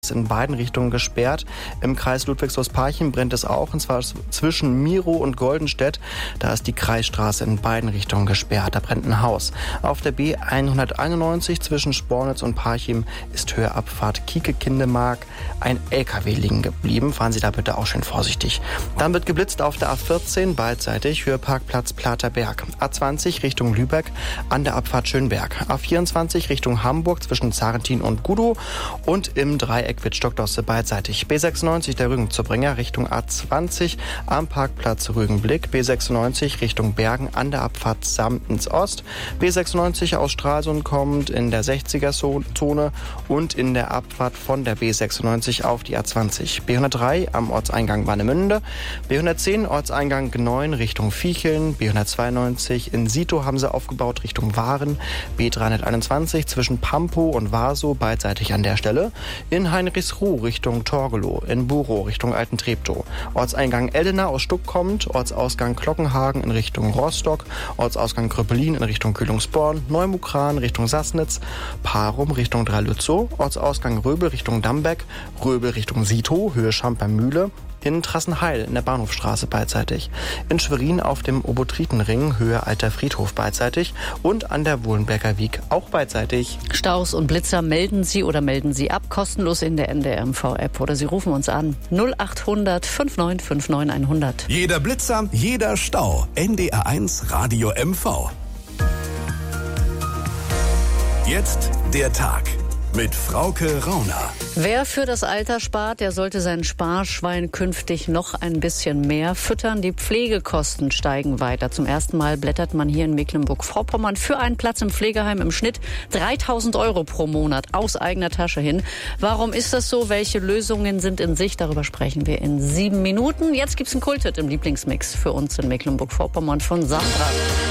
in beiden Richtungen gesperrt. Im Kreis Ludwigslust-Parchim brennt es auch, und zwar zwischen Miro und Goldenstedt. Da ist die Kreisstraße in beiden Richtungen gesperrt. Da brennt ein Haus. Auf der B191 zwischen Spornitz und Parchim ist Höheabfahrt Kieke-Kindemark ein LKW liegen geblieben. Fahren Sie da bitte auch schön vorsichtig. Dann wird geblitzt auf der A14 beidseitig, Höheparkplatz Platerberg. A20 Richtung Lübeck an der Abfahrt Schönberg. A24 Richtung Hamburg zwischen Zarentin und Gudow und im Dreieck Wittstock-Dosse beidseitig. B96 der Rügen-Zurbringer Richtung A20 am Parkplatz Rügenblick. B96 Richtung Bergen an der Abfahrt Samtens Ost. B96 aus Stralsund kommt in der 60er-Zone und in der Abfahrt von der B96 auf die A20. B103 am Ortseingang Warnemünde. B110 Ortseingang Gneuen Richtung Viecheln. B192 in Sito haben sie aufgebaut Richtung Waren. B321 zwischen Pampow und Warsow beidseitig an der Stelle. In Heinrichsruh Richtung Torgelow, in Burow Richtung Alten-Treptow. Ortseingang Eldena aus Stuck kommt, Ortsausgang Glockenhagen in Richtung Rostock, Ortsausgang Kröpelin in Richtung Kühlungsborn, Neumukran Richtung Sassnitz, Parum Richtung Drei-Lützow, Ortsausgang Röbel Richtung Dambeck, Röbel Richtung Sito, Höhe Schamper-Mühle, in Trassenheil in der Bahnhofstraße beidseitig, in Schwerin auf dem Obotritenring Höhe Alter Friedhof beidseitig und an der Wohlenberger Wiek auch beidseitig. Staus und Blitzer melden Sie ab, kostenlos in der NDR-MV-App oder Sie rufen uns an 0800 5959 100. Jeder Blitzer, jeder Stau. NDR1 Radio MV. Jetzt der Tag mit Frauke Rauner. Wer für das Alter spart, der sollte sein Sparschwein künftig noch ein bisschen mehr füttern. Die Pflegekosten steigen weiter. Zum ersten Mal blättert man hier in Mecklenburg-Vorpommern für einen Platz im Pflegeheim im Schnitt 3.000 € pro Monat aus eigener Tasche hin. Warum ist das so? Welche Lösungen sind in Sicht? Darüber sprechen wir in 7 Minuten. Jetzt gibt's einen Kulthit im Lieblingsmix für uns in Mecklenburg-Vorpommern von Sandra.